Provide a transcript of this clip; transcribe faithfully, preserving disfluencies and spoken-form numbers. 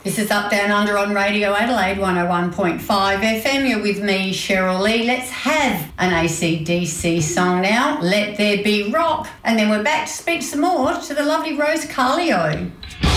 This is Up Down Under on Radio Adelaide one oh one point five F M. You're with me, Cheryl Lee. Let's have an A C D C song now, Let There Be Rock. And then we're back to speak some more to the lovely Rose Carlio.